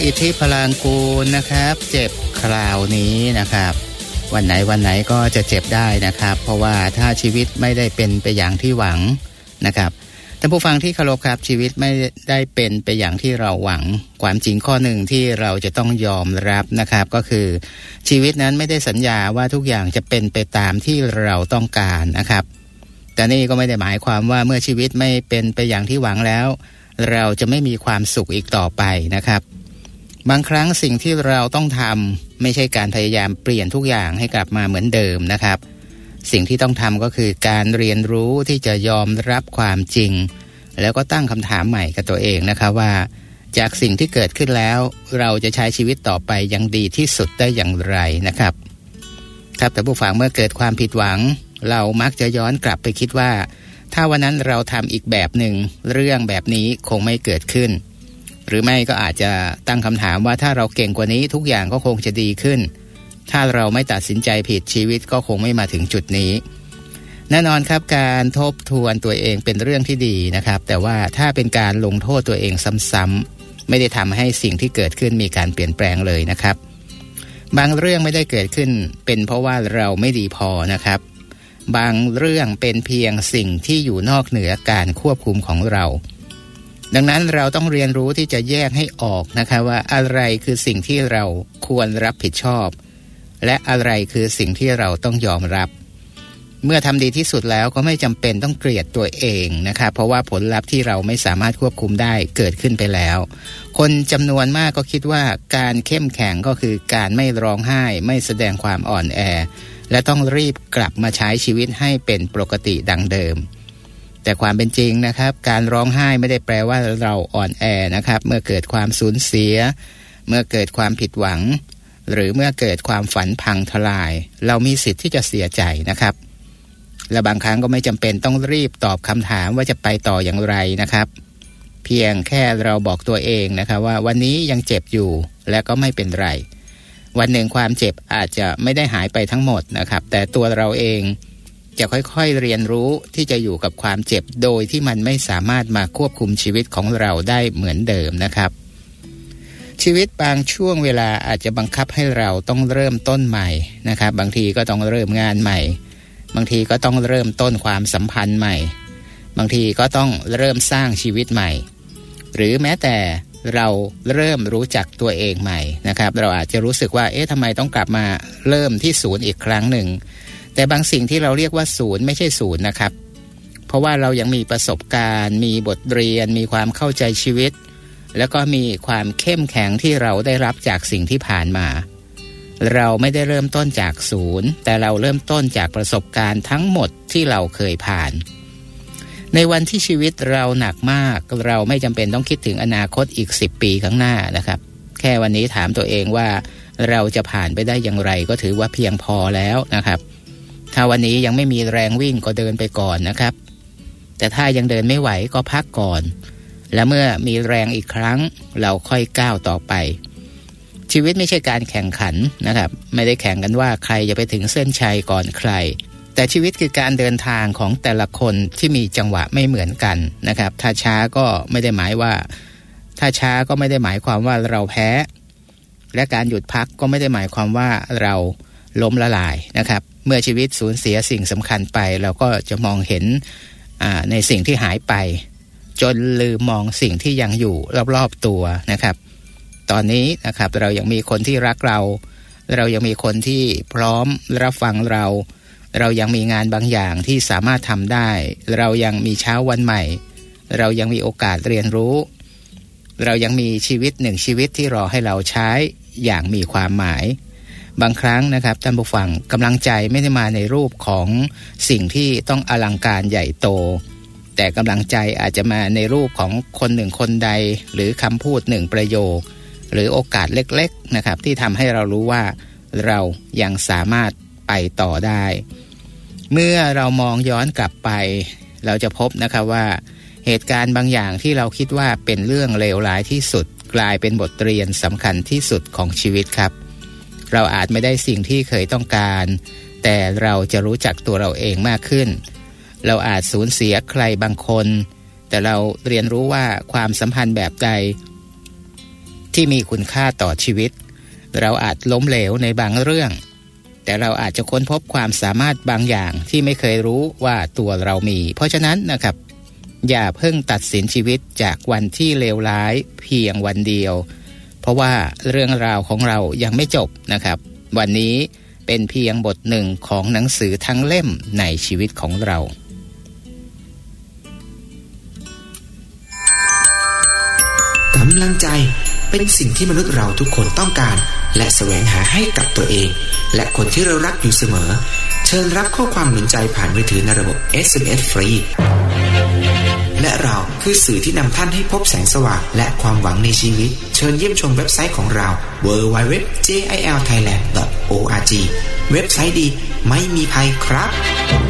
อิทธิพลางกูลนะครับเจ็บคราวนี้นะครับวันไหนก็จะเจ็บได้นะครับเพราะว่าถ้าชีวิตไม่ได้เป็นไปอย่างที่หวังนะครับท่านผู้ฟังที่เคารพครับชีวิตไม่ได้เป็นไปอย่างที่เราหวังความจริงข้อหนึ่งที่เราจะต้องยอมรับนะครับก็คือชีวิตนั้นไม่ได้สัญญาว่าทุกอย่างจะเป็นไปตามที่เราต้องการนะครับแต่นี่ก็ไม่ได้หมายความว่าเมื่อชีวิตไม่เป็นไปอย่างที่หวังแล้วเราจะไม่มีความสุขอีกต่อไปนะครับบางครั้งสิ่งที่เราต้องทำไม่ใช่การพยายามเปลี่ยนทุกอย่างให้กลับมาเหมือนเดิมนะครับสิ่งที่ต้องทำก็คือการเรียนรู้ที่จะยอมรับความจริงแล้วก็ตั้งคำถามใหม่กับตัวเองนะครับว่าจากสิ่งที่เกิดขึ้นแล้วเราจะใช้ชีวิตต่อไปอย่างดีที่สุดได้อย่างไรนะครับครับแต่ผู้ฟังเมื่อเกิดความผิดหวังเรามักจะย้อนกลับไปคิดว่าถ้าวันนั้นเราทำอีกแบบหนึ่งเรื่องแบบนี้คงไม่เกิดขึ้นหรือไม่ก็อาจจะตั้งคำถามว่าถ้าเราเก่งกว่านี้ทุกอย่างก็คงจะดีขึ้นถ้าเราไม่ตัดสินใจผิดชีวิตก็คงไม่มาถึงจุดนี้แน่นอนครับการทบทวนตัวเองเป็นเรื่องที่ดีนะครับแต่ว่าถ้าเป็นการลงโทษตัวเองซ้ำๆไม่ได้ทำให้สิ่งที่เกิดขึ้นมีการเปลี่ยนแปลงเลยนะครับบางเรื่องไม่ได้เกิดขึ้นเป็นเพราะว่าเราไม่ดีพอนะครับบางเรื่องเป็นเพียงสิ่งที่อยู่นอกเหนือการควบคุมของเราดังนั้นเราต้องเรียนรู้ที่จะแยกให้ออกนะคะว่าอะไรคือสิ่งที่เราควรรับผิดชอบและอะไรคือสิ่งที่เราต้องยอมรับเมื่อทำดีที่สุดแล้วก็ไม่จำเป็นต้องเกลียดตัวเองนะครับเพราะว่าผลลัพธ์ที่เราไม่สามารถควบคุมได้เกิดขึ้นไปแล้วคนจำนวนมากก็คิดว่าการเข้มแข็งก็คือการไม่ร้องไห้ไม่แสดงความอ่อนแอและต้องรีบกลับมาใช้ชีวิตให้เป็นปกติดังเดิมแต่ความเป็นจริงนะครับการร้องไห้ไม่ได้แปลว่าเราอ่อนแอนะครับเมื่อเกิดความสูญเสียเมื่อเกิดความผิดหวังหรือเมื่อเกิดความฝันพังทลายเรามีสิทธิ์ที่จะเสียใจนะครับและบางครั้งก็ไม่จำเป็นต้องรีบตอบคำถามว่าจะไปต่ออย่างไรนะครับเพียงแค่เราบอกตัวเองนะครับว่าวันนี้ยังเจ็บอยู่และก็ไม่เป็นไรวันหนึ่งความเจ็บอาจจะไม่ได้หายไปทั้งหมดนะครับแต่ตัวเราเองจะค่อยๆเรียนรู้ที่จะอยู่กับความเจ็บโดยที่มันไม่สามารถมาควบคุมชีวิตของเราได้เหมือนเดิมนะครับชีวิตบางช่วงเวลาอาจจะบังคับให้เราต้องเริ่มต้นใหม่นะครับบางทีก็ต้องเริ่มงานใหม่บางทีก็ต้องเริ่มต้นความสัมพันธ์ใหม่บางทีก็ต้องเริ่มสร้างชีวิตใหม่หรือแม้แต่เราเริ่มรู้จักตัวเองใหม่นะครับเราอาจจะรู้สึกว่าทำไมต้องกลับมาเริ่มที่ศูนย์อีกครั้งหนึ่งแต่บางสิ่งที่เราเรียกว่าศูนย์ไม่ใช่ศูนย์นะครับเพราะว่าเรายังมีประสบการณ์มีบทเรียนมีความเข้าใจชีวิตแล้วก็มีความเข้มแข็งที่เราได้รับจากสิ่งที่ผ่านมาเราไม่ได้เริ่มต้นจากศูนย์แต่เราเริ่มต้นจากประสบการณ์ทั้งหมดที่เราเคยผ่านในวันที่ชีวิตเราหนักมากเราไม่จำเป็นต้องคิดถึงอนาคตอีก10 ปีข้างหน้านะครับแค่วันนี้ถามตัวเองว่าเราจะผ่านไปได้อย่างไรก็ถือว่าเพียงพอแล้วนะครับถ้าวันนี้ยังไม่มีแรงวิ่งก็เดินไปก่อนนะครับแต่ถ้ายังเดินไม่ไหวก็พักก่อนและเมื่อมีแรงอีกครั้งเราค่อยก้าวต่อไปชีวิตไม่ใช่การแข่งขันนะครับไม่ได้แข่งกันว่าใครจะไปถึงเส้นชัยก่อนใครแต่ชีวิตคือการเดินทางของแต่ละคนที่มีจังหวะไม่เหมือนกันนะครับถ้าช้าก็ไม่ได้หมายความว่าเราแพ้และการหยุดพักก็ไม่ได้หมายความว่าเราล้มละลายนะครับเมื่อชีวิตสูญเสียสิ่งสำคัญไปเราก็จะมองเห็นในสิ่งที่หายไปจนลืมมองสิ่งที่ยังอยู่รอบๆตัวนะครับตอนนี้นะครับเรายังมีคนที่รักเรายังมีคนที่พร้อมรับฟังเรายังมีงานบางอย่างที่สามารถทำได้เรายังมีเช้าวันใหม่เรายังมีโอกาสเรียนรู้เรายังมีชีวิตหนึ่งชีวิตที่รอให้เราใช้อย่างมีความหมายบางครั้งนะครับท่านผู้ฟังกำลังใจไม่ได้มาในรูปของสิ่งที่ต้องอลังการใหญ่โตแต่กำลังใจอาจจะมาในรูปของคนหนึ่งคนใดหรือคำพูดหนึ่งประโยคหรือโอกาสเล็กๆนะครับที่ทำให้เรารู้ว่าเรายังสามารถไปต่อได้เมื่อเรามองย้อนกลับไปเราจะพบนะครับว่าเหตุการณ์บางอย่างที่เราคิดว่าเป็นเรื่องเลวร้ายที่สุดกลายเป็นบทเรียนสำคัญที่สุดของชีวิตครับเราอาจไม่ได้สิ่งที่เคยต้องการแต่เราจะรู้จักตัวเราเองมากขึ้นเราอาจสูญเสียใครบางคนแต่เราเรียนรู้ว่าความสัมพันธ์แบบใดที่มีคุณค่าต่อชีวิตเราอาจล้มเหลวในบางเรื่องแต่เราอาจจะค้นพบความสามารถบางอย่างที่ไม่เคยรู้ว่าตัวเรามีเพราะฉะนั้นนะครับอย่าเพิ่งตัดสินชีวิตจากวันที่เลวร้ายเพียงวันเดียวเพราะว่าเรื่องราวของเรายังไม่จบนะครับวันนี้เป็นเพียงบทหนึ่งของหนังสือทั้งเล่มในชีวิตของเรากำลังใจเป็นสิ่งที่มนุษย์เราทุกคนต้องการและแสวงหาให้กับตัวเองและคนที่เรารักอยู่เสมอเชิญรับข้อความหนุนใจผ่านมือถือในระบบ SMS ฟรีและเราคือสื่อที่นำท่านให้พบแสงสว่างและความหวังในชีวิตเชิญเยี่ยมชมเว็บไซต์ของเรา www.jilthailand.org เว็บไซต์ดีไม่มีภัยครับ